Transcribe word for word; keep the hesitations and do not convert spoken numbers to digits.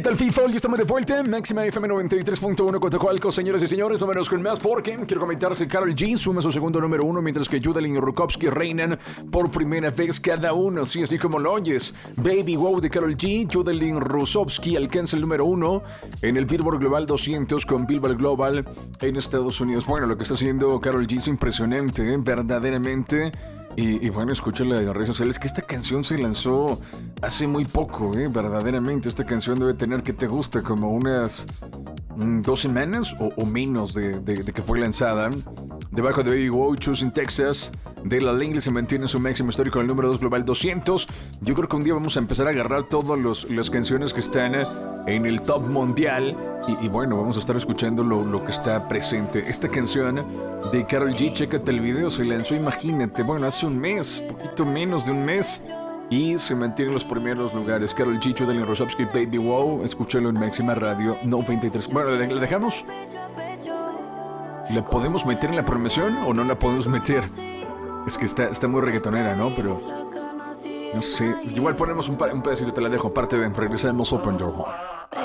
¿qué tal FIFA? Ya estamos de vuelta. Máxima F M noventa y tres punto uno Coatzacoalcos, señoras y señores. Vámonos con más porque quiero comentar que Karol G suma su segundo número uno, mientras que Yudelin y Rutkowski reinan por primera vez cada uno. Sí, así como lo oyes. Baby Wow de Karol G, Yudelin Rutkowski alcanza el número uno en el Billboard Global doscientos con Billboard Global en Estados Unidos. Bueno, lo que está haciendo Karol G es impresionante, ¿eh? Verdaderamente. Y, y bueno, escúchala en las redes sociales que esta canción se lanzó hace muy poco, ¿eh? Verdaderamente, esta canción debe tener, que te gusta, como unas mm, dos semanas o, o menos de, de, de que fue lanzada. Debajo de Baby Wow, Choosing Texas de La Langley se mantiene su máximo histórico en el número dos global doscientos. Yo creo que un día vamos a empezar a agarrar todas las canciones que están en el top mundial y, y bueno, vamos a estar escuchando lo, lo que está presente. Esta canción de Karol G, chécate el video, se lanzó, imagínate, bueno, hace un mes, poquito menos de un mes, y se mantiene en los primeros lugares. Karol G, Yudelin Rutkowski, Baby Wow, escúchalo en Máxima Radio noventa y tres. Bueno, ¿la dejamos? ¿La podemos meter en la promoción o no la podemos meter? Es que está, está muy reggaetonera, ¿no? Pero no sé, igual ponemos un, un pedacito, te la dejo, parte de regresamos Open Door.